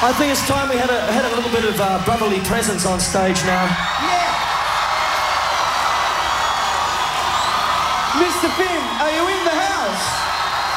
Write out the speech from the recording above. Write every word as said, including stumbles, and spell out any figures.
I think it's time we had a, had a little bit of uh, brotherly presence on stage now. Yeah! Mister Finn, are you in the house?